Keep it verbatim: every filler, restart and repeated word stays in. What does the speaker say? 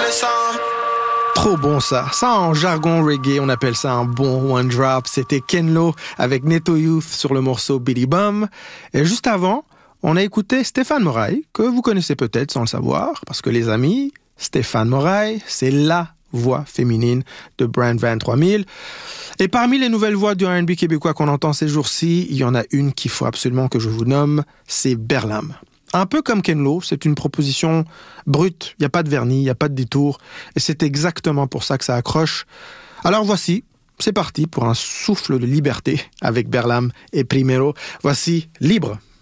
Trop bon ça. Ça en jargon reggae, on appelle ça un bon one drop. C'était Ken Lo avec Netto Youth sur le morceau Billy Bum. Et juste avant, on a écouté Stéphane Moraï, que vous connaissez peut-être sans le savoir, parce que les amis, Stéphane Moraï, c'est la voix féminine de Brand vingt-trois mille. Et parmi les nouvelles voix du R and B québécois qu'on entend ces jours-ci, il y en a une qu'il faut absolument que je vous nomme, c'est Berlam. Un peu comme Ken Lo, c'est une proposition brute, il n'y a pas de vernis, il n'y a pas de détour, et c'est exactement pour ça que ça accroche. Alors voici, c'est parti pour un souffle de liberté avec Berlam et Primero. Voici Libre.